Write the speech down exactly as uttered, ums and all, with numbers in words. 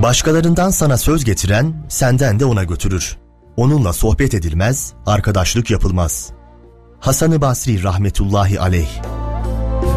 Başkalarından sana söz getiren senden de ona götürür. Onunla sohbet edilmez, arkadaşlık yapılmaz. Hasan-ı Basri rahmetullahi aleyh.